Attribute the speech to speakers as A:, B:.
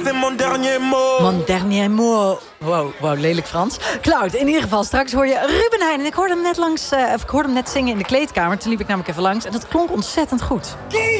A: c'est mon dernier mot.
B: Mon dernier mot. Wow, lelijk Frans. Cloud, in ieder geval, straks hoor je Ruben Heijn. En ik hoorde hem net zingen in de kleedkamer. Toen liep ik namelijk even langs. En dat klonk ontzettend goed.